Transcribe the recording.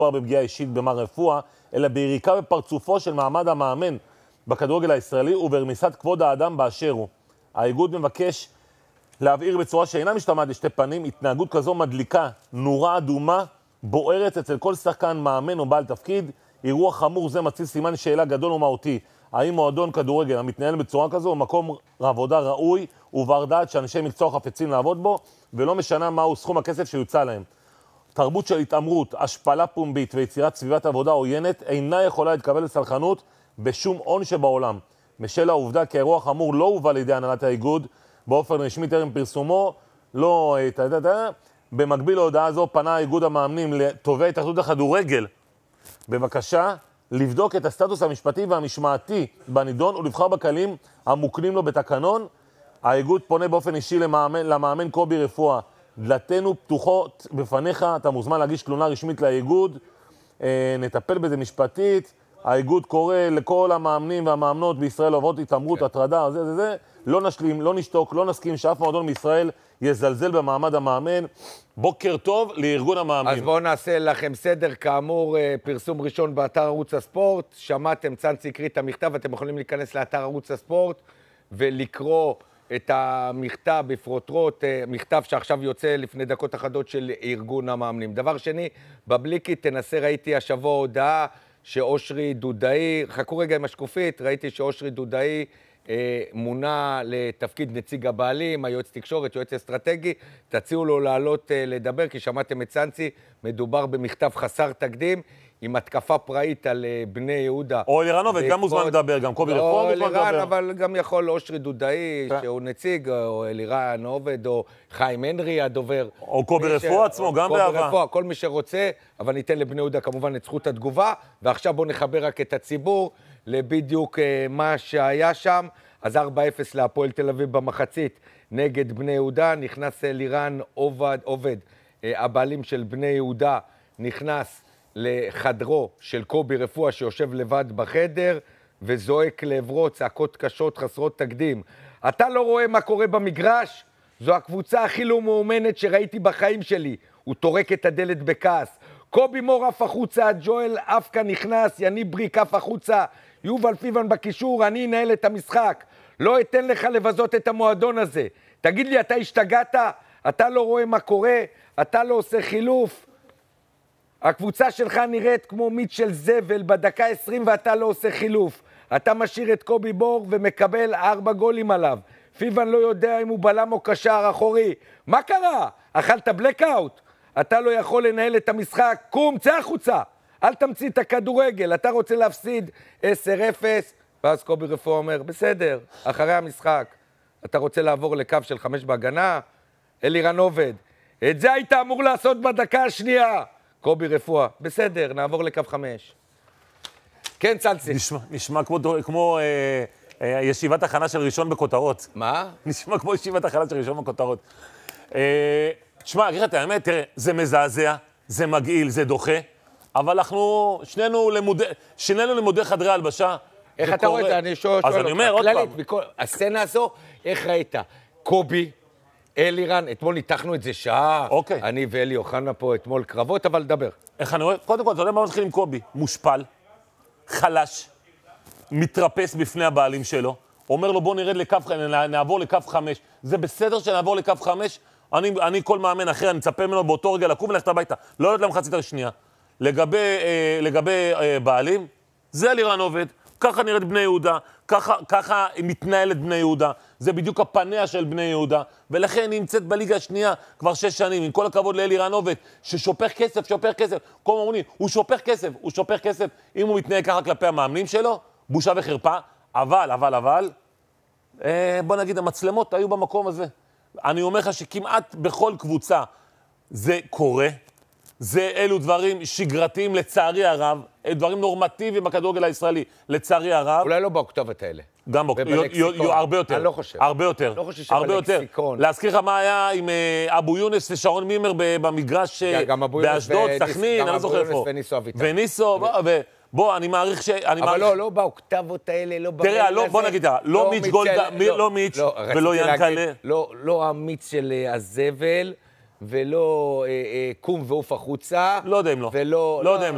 בפגיעה אישית במר רפואה, אלא ביריקה בפרצופו של מעמד המאמן בכדורגל הישראלי וברמיסת כבוד האדם באשר הוא. האיגוד מבקש להבהיר בצורה שאינה משתמעת לשתי פנים, התנהגות כזו מדליקה נורה אדומה בוערת אצל כל שחקן, מאמן או בעל תפקיד. אירוע חמור זה מציב סימן שאלה גדול ומהותי. האם מועדון כדורגל המתנהל בצורה כזו הוא מקום עבודה ראוי ובר דעת שאנשי מקצוע חפצים לעבוד בו, ולא משנה מהו סכום הכסף שיוצא להם. תרבות של התאמרות, השפלה פומבית ויצירת סביבת עבודה עוינת אינה יכולה להתקבל לסלחנות בשום עון שבעולם. בשל העובדה כי האירוע חמור לא הובא לידי הנהלת האיגוד באופן רשמי טרם פרסומו, במקביל להודעה זו פנה האיגוד המאמנים לתובעי התאחדות הכדורגל בבקשה לבדוק את הסטטוס המשפטי והמשמעתי בנידון ולבחר בכלים המוקנים לו בתקנון. האיגוד פונה באופן אישי למאמן קובי רפואה. דלתנו פתוחות בפניך, אתה מוזמן להגיש תלונה רשמית לאיגוד, נטפל בזה משפטית. האיגוד קורא לכל המאמנים והמאמנות בישראל עוברות התאמרות, הטרדה, זה. לא נשלים, לא נשתוק, לא נסכים שאף מועדון בישראל יזלזל במעמד המאמן. בוקר טוב לארגון המאמנים. אז בואו נעשה לכם סדר. כאמור, פרסום ראשון באתר ערוץ הספורט. שמעתם, צאנצי הקריא את המכתב, אתם יכולים להיכנס לאתר ערוץ הספורט ולקרוא את המכתב בפרוטרוט, מכתב שעכשיו יוצא לפני דקות אחדות של ארגון המאמנים. דבר שני, בבליקי תנסה, ראיתי השבוע הודעה שאושרי דודאי, חכו רגע עם השקופית, ראיתי שאושרי דודאי מונה לתפקיד נציג הבעלים, היועץ תקשורת, יועץ אסטרטגי, תציעו לו לעלות לדבר, כי שמעתם את צאנצי, מדובר במכתב חסר תקדים, עם התקפה פראית על בני יהודה. או אלירן עובד, גם מוזמן לדבר, גם קובי רפואה מוזמן לדבר. או אלירן, אבל גם יכול אושרי דודאי, שהוא נציג, או אלירן עובד, או חיים הנרי הדובר. או קובי רפואה עצמו, גם בעבר. קובי רפואה, כל מי שרוצה, אבל ניתן לבני יהודה כמובן את זכות התגובה, ועכשיו בואו נחבר רק את הציבור, לבדיוק מה שהיה שם. אז 4-0 להפועל תל אביב במחצית נגד בני יהודה, נכנס אלירן עובד, הבעלים של בני יהודה, נכנס לחדרו של קובי רפואה שיושב לבד בחדר וזועק לעברו צעקות קשות חסרות תקדים. אתה לא רואה מה קורה במגרש? זו הקבוצה הכי לא מאומנת שראיתי בחיים שלי. הוא טורק את הדלת בכעס. קובי מור אף החוצה, ג'ואל אפקה נכנס, יניב בריק אף החוצה, יובל פיבן בקישור, אני אנהל את המשחק. לא אתן לך לבזות את המועדון הזה. תגיד לי, אתה השתגעת? אתה לא רואה מה קורה? אתה לא עושה חילוף? הקבוצה שלך נראית כמו מיץ של זבל בדקה 20 ואתה לא עושה חילוף. אתה משאיר את קובי בור ומקבל 4 גולים עליו. פיבן לא יודע אם הוא בלם או קשר אחורי. מה קרה? אכלת בלקאוט? אתה לא יכול לנהל את המשחק. קום, צא החוצה. אל תמציא את הכדורגל. אתה רוצה להפסיד 10-0. ואז קובי רפואה אומר, בסדר, אחרי המשחק. אתה רוצה לעבור לקו של 5 בהגנה? אלירן עובד. את זה היית אמור לעשות בדקה השנייה. קובי רפואה, בסדר, נעבור לקו 5. כן, צאנצי. נשמע כמו ישיבת הכנה של ראשון בכותרות. מה? נשמע כמו ישיבת הכנה של ראשון בכותרות. תשמע, אגיד לך את האמת, תראה, זה מזעזע, זה מגעיל, זה דוחה, אבל אנחנו שנינו למודי חדרי הלבשה. איך אתה רואה את זה? אני שואל אותך. אז אני אומר עוד פעם. הסצנה הזו, איך ראית? קובי, אלירן, אתמול ניתחנו את זה שעה. אוקיי. אני ואלי אוחנה פה אתמול קרבות, אבל דבר. איך אני רואה? קודם כל, אתה יודע מה מתחיל עם קובי? מושפל, חלש, מתרפס בפני הבעלים שלו, אומר לו בוא נעבור לקו 5. זה בסדר שנעבור לקו 5? אני כל מאמן אחר, אני מצפה ממנו באותו רגע לקום ולכת הביתה. לא יודעת למחצית השנייה. לגבי בעלים, זה אלירן עובד. ככה נראית בני יהודה, ככה מתנהלת בני יהודה, זה בדיוק הפניה של בני יהודה, ולכן היא נמצאת בליגה השנייה כבר 6 שנים, עם כל הכבוד לאלירן עובד, ששופך כסף, כל אומרים, הוא שופך כסף, אם הוא מתנהג ככה כלפי המאמנים שלו, בושה וחרפה, אבל, בוא נגיד, המצלמות היו במקום הזה. אני אומר לך שכמעט בכל קבוצה זה קורה, אלו דברים שגרתיים לצערי הרב, דברים נורמטיביים בכדורגל הישראלי, לצערי הרב. אולי לא באוקטובת האלה. גם הרבה יותר. אני לא חושב. הרבה יותר. לא חושב שבלקסיקון. להזכיר לך מה היה עם אבו יונס ושרון מימר במגרש באשדוד, סכנין, אני לא זוכר איפה. וניסו, בוא, אני מעריך אבל לא באוקטבות האלה, לא ברל הזה. תראה, בוא נגיד, לא מיץ' ולא ינקלה. לא המיץ של הזבל. ולא קום ועוף החוצה. לא יודע אם לא. לא יודע אם